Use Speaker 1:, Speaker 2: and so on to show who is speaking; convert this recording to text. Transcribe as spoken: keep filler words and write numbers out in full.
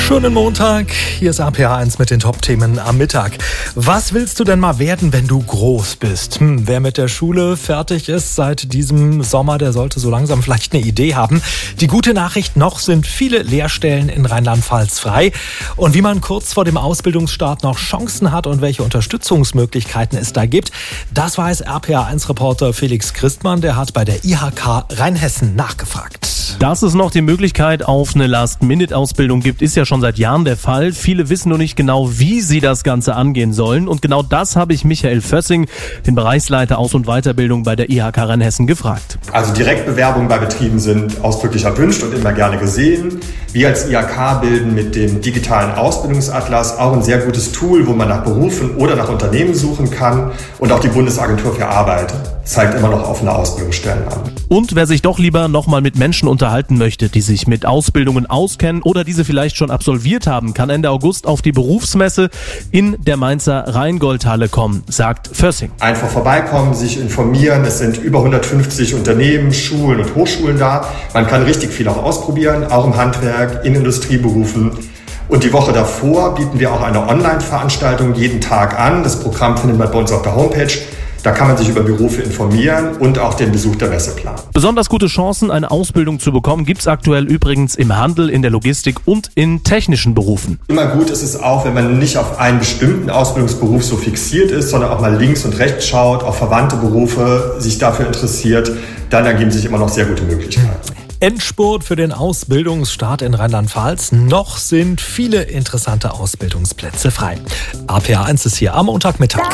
Speaker 1: Schönen Montag, hier ist R P R eins mit den Top-Themen am Mittag. Was willst du denn mal werden, wenn du groß bist? Hm, wer mit der Schule fertig ist seit diesem Sommer, der sollte so langsam vielleicht eine Idee haben. Die gute Nachricht, noch sind viele Lehrstellen in Rheinland-Pfalz frei. Und wie man kurz vor dem Ausbildungsstart noch Chancen hat und welche Unterstützungsmöglichkeiten es da gibt, das weiß R P R eins Reporter Felix Christmann. Der hat bei der I H K Rheinhessen nachgefragt.
Speaker 2: Dass es noch die Möglichkeit auf eine Last-Minute-Ausbildung gibt, ist ja schon seit Jahren der Fall. Viele wissen nur nicht genau, wie sie das Ganze angehen sollen. Und genau das habe ich Michael Fössing, den Bereichsleiter Aus- und Weiterbildung bei der I H K Rheinhessen, gefragt.
Speaker 3: Also Direktbewerbungen bei Betrieben sind ausdrücklich erwünscht und immer gerne gesehen. Wir als I H K bilden mit dem digitalen Ausbildungsatlas auch ein sehr gutes Tool, wo man nach Berufen oder nach Unternehmen suchen kann. Und auch die Bundesagentur für Arbeit zeigt immer noch offene Ausbildungsstellen an.
Speaker 2: Und wer sich doch lieber nochmal mit Menschen unterhalten möchte, die sich mit Ausbildungen auskennen oder diese vielleicht schon absolviert haben, kann Ende August auf die Berufsmesse in der Mainzer Rheingoldhalle kommen, sagt Fössing.
Speaker 3: Einfach vorbeikommen, sich informieren. Es sind über hundertfünfzig Unternehmen, Schulen und Hochschulen da. Man kann richtig viel auch ausprobieren, auch im Handwerk, in Industrieberufen. Und die Woche davor bieten wir auch eine Online-Veranstaltung jeden Tag an. Das Programm findet man bei uns auf der Homepage. Da kann man sich über Berufe informieren und auch den Besuch der Messe planen.
Speaker 2: Besonders gute Chancen, eine Ausbildung zu bekommen, gibt es aktuell übrigens im Handel, in der Logistik und in technischen Berufen.
Speaker 3: Immer gut ist es auch, wenn man nicht auf einen bestimmten Ausbildungsberuf so fixiert ist, sondern auch mal links und rechts schaut, auf verwandte Berufe sich dafür interessiert. Dann ergeben sich immer noch sehr gute Möglichkeiten.
Speaker 1: Endspurt für den Ausbildungsstart in Rheinland-Pfalz. Noch sind viele interessante Ausbildungsplätze frei. R P R eins ist hier am Montagmittag.